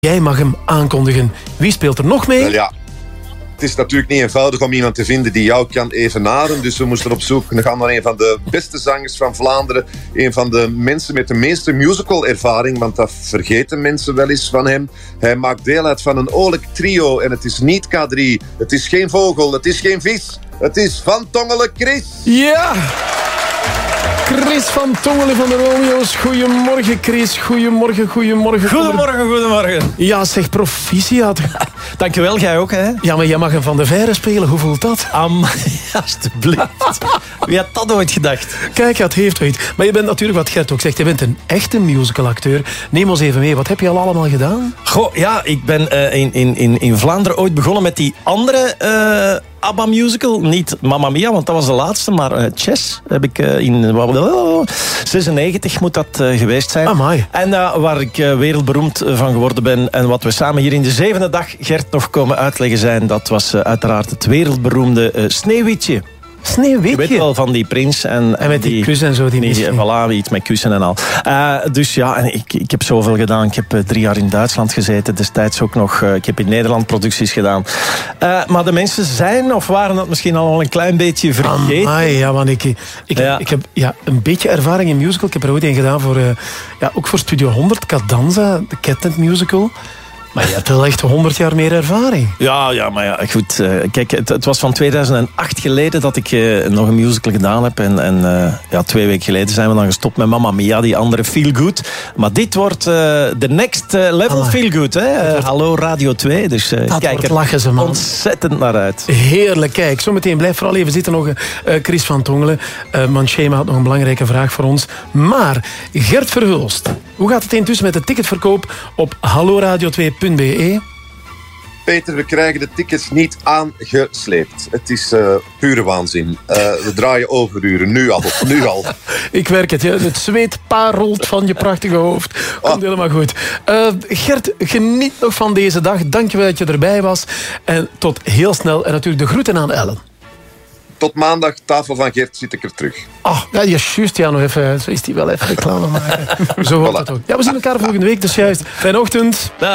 Jij mag hem aankondigen. Wie speelt er nog mee? Wel ja, het is natuurlijk niet eenvoudig om iemand te vinden die jou kan evenaren. Dus we moesten op zoek gaan naar een van de beste zangers van Vlaanderen. Een van de mensen met de meeste musical-ervaring. Want dat vergeten mensen wel eens van hem. Hij maakt deel uit van een oorlijk trio. En het is niet K3. Het is geen vogel. Het is geen vis. Het is Van Tongelen Chris. Ja! Chris van Tongelen van de Romeo's. Goedemorgen, Chris. Goedemorgen. Goedemorgen. Ja, zeg, proficiat. Dankjewel, jij ook, hè? Ja, maar jij mag hem Van de Veire spelen. Hoe voelt dat? Alsjeblieft. Wie had dat ooit gedacht? Kijk, het heeft ooit. Maar je bent natuurlijk, wat Gert ook zegt, je bent een echte musicalacteur. Neem ons even mee. Wat heb je al allemaal gedaan? Goh, ja, ik ben in Vlaanderen ooit begonnen met die andere ABBA-musical. Niet Mamma Mia, want dat was de laatste, maar Chess heb ik in 96 moet dat geweest zijn. Amai. En waar ik wereldberoemd van geworden ben en wat we samen hier in de 7e dag, Gert, nog komen uitleggen zijn, dat was uiteraard het wereldberoemde Sneeuwwitje. Sneeuwwitje? Je weet wel, van die prins. En met die kus en zo. Voilà, iets met kussen en al. Dus ja, en ik heb zoveel gedaan. Ik heb 3 jaar in Duitsland gezeten. Destijds ook nog. Ik heb in Nederland producties gedaan. Maar de mensen zijn of waren dat misschien al wel een klein beetje vergeten. Ja, want ik heb een beetje ervaring in musical. Ik heb er ooit een gedaan voor, ook voor Studio 100, Cadanza, de Catnet musical. Maar je hebt wel echt 100 jaar meer ervaring. Ja, maar ja, goed. Kijk, het was van 2008 geleden dat ik nog een musical gedaan heb. En 2 weken geleden zijn we dan gestopt met Mamma Mia, die andere Feel Good. Maar dit wordt de next level Feel Good. Hè? Hallo Radio 2. Dus kijk er lachen ze, man. Ontzettend naar uit. Heerlijk, kijk. Zometeen blijf vooral even zitten nog Chris van Tongelen. Manchema had nog een belangrijke vraag voor ons. Maar Gert Verhulst, hoe gaat het intussen met de ticketverkoop op halloradio2.be? Peter, we krijgen de tickets niet aangesleept. Het is pure waanzin. We draaien overuren, nu al. Ik werk het, het zweet parolt van je prachtige hoofd. Komt helemaal goed. Gert, geniet nog van deze dag. Dankjewel dat je erbij was. En tot heel snel. En natuurlijk de groeten aan Ellen. Tot maandag, tafel van Gert, zit ik er terug. Ja, juist, ja, nog even. Zo is die wel even reclame maken. Zo hoort het ook. Ja, we zien elkaar volgende week, dus juist. Fijne ochtend.